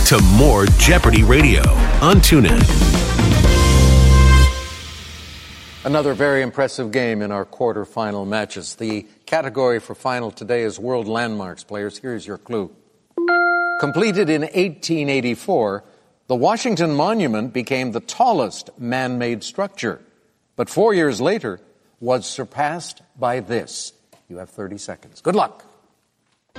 to more Jeopardy Radio on TuneIn. Another very impressive game in our quarterfinal matches. The category for final today is World Landmarks. Players, here's your clue. Completed in 1884, the Washington Monument became the tallest man-made structure, but 4 years later was surpassed by this. You have 30 seconds. Good luck.